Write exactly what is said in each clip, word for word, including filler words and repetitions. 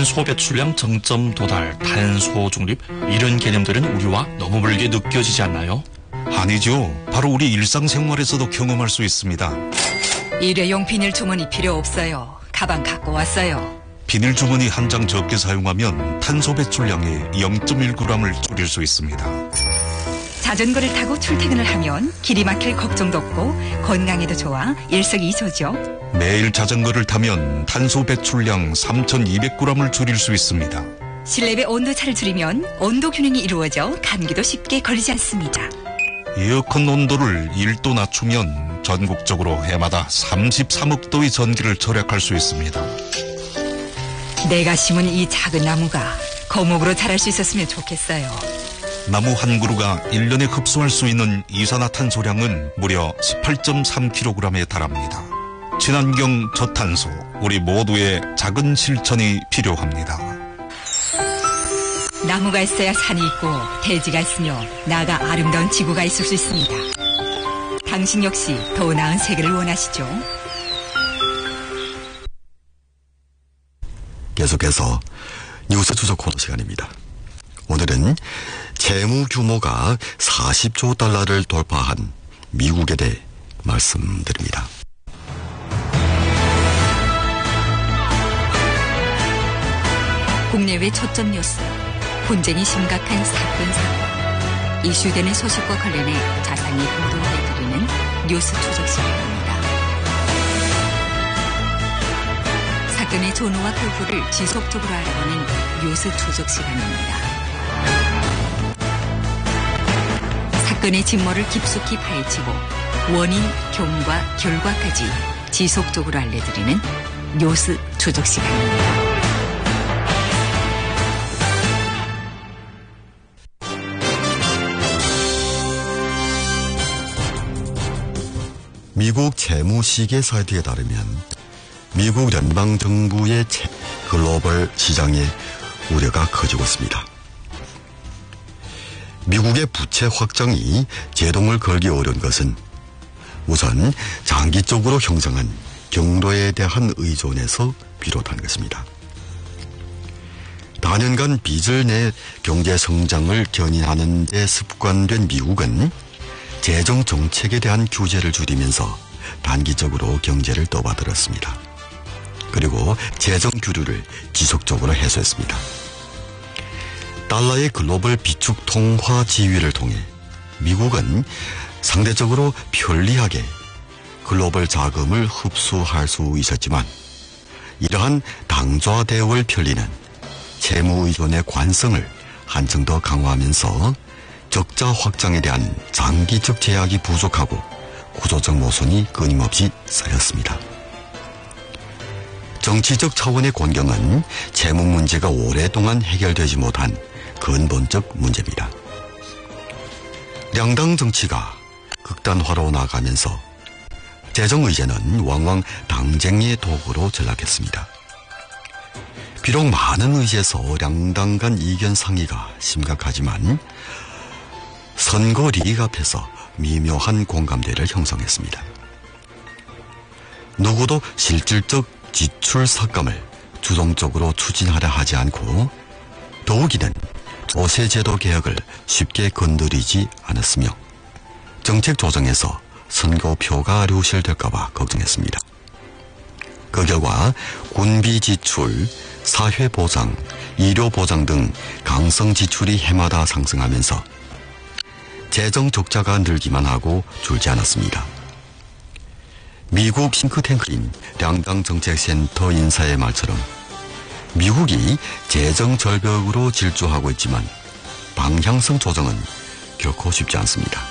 탄소 배출량 정점 도달, 탄소 중립 이런 개념들은 우리와 너무 멀게 느껴지지 않나요? 아니죠. 바로 우리 일상생활에서도 경험할 수 있습니다. 일회용 비닐 주머니 필요 없어요. 가방 갖고 왔어요. 비닐 주머니 한 장 적게 사용하면 탄소 배출량의 영 점 일 그램을 줄일 수 있습니다. 자전거를 타고 출퇴근을 하면 길이 막힐 걱정도 없고 건강에도 좋아 일석이조죠. 매일 자전거를 타면 탄소 배출량 삼천이백 그램을 줄일 수 있습니다. 실내외 온도차를 줄이면 온도 균형이 이루어져 감기도 쉽게 걸리지 않습니다. 에어컨 온도를 일 도 낮추면 전국적으로 해마다 삼십삼억 도의 전기를 절약할 수 있습니다. 내가 심은 이 작은 나무가 거목으로 자랄 수 있었으면 좋겠어요. 나무 한 그루가 일 년에 흡수할 수 있는 이산화탄소량은 무려 십팔 점 삼 킬로그램에 달합니다. 친환경 저탄소, 우리 모두의 작은 실천이 필요합니다. 나무가 있어야 산이 있고 대지가 있으며 나가 아름다운 지구가 있을 수 있습니다. 당신 역시 더 나은 세계를 원하시죠? 계속해서 뉴스 추적 코너 시간입니다. 오늘은 채무 규모가 사십조 달러를 돌파한 미국에 대해 말씀드립니다. 국내외 초점 뉴스, 분쟁이 심각한 사건 사고, 이슈되는 소식과 관련해 자세히 보도해드리는 뉴스 추적 시간입니다. 사건의 전후와 골프를 지속적으로 알아보는 뉴스 추적 시간입니다. 사건의 진모를 깊숙이 파헤치고 원인, 경과, 결과까지 지속적으로 알려드리는 뉴스 추적 시간입니다. 미국 재무시계 사이트에 따르면 미국 연방정부의 글로벌 시장의 우려가 커지고 있습니다. 미국의 부채 확장이 제동을 걸기 어려운 것은 우선 장기적으로 형성한 경로에 대한 의존에서 비롯한 것입니다. 다년간 빚을 내 경제 성장을 견인하는 데 습관된 미국은 재정 정책에 대한 규제를 줄이면서 단기적으로 경제를 떠받들었습니다. 그리고 재정 규류를 지속적으로 해소했습니다. 달러의 글로벌 비축 통화 지위를 통해 미국은 상대적으로 편리하게 글로벌 자금을 흡수할 수 있었지만 이러한 당좌 대월 편리는 채무 의존의 관성을 한층 더 강화하면서 적자 확장에 대한 장기적 제약이 부족하고 구조적 모순이 끊임없이 쌓였습니다. 정치적 차원의 곤경은 채무 문제가 오랫동안 해결되지 못한 근본적 문제입니다. 양당 정치가 극단화로 나가면서 재정 의제는 왕왕 당쟁의 도구로 전락했습니다. 비록 많은 의제에서 양당 간 이견 상이가 심각하지만 선거 리그 앞에서 미묘한 공감대를 형성했습니다. 누구도 실질적 지출 삭감을 주동적으로 추진하려 하지 않고 더욱이는 조세제도 개혁을 쉽게 건드리지 않았으며 정책 조정에서 선거표가 류실될까봐 걱정했습니다. 그 결과 군비 지출, 사회보장, 의료보장 등 강성 지출이 해마다 상승하면서 재정 적자가 늘기만 하고 줄지 않았습니다. 미국 싱크탱크인 양당 정책센터 인사의 말처럼 미국이 재정 절벽으로 질주하고 있지만 방향성 조정은 결코 쉽지 않습니다.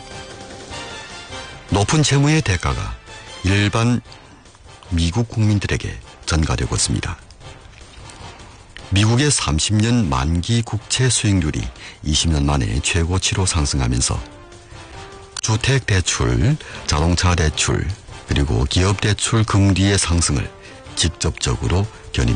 높은 채무의 대가가 일반 미국 국민들에게 전가되고 있습니다. 미국의 삼십 년 만기 국채 수익률이 이십 년 만에 최고치로 상승하면서 주택대출, 자동차 대출, 그리고 기업대출 금리의 상승을 직접적으로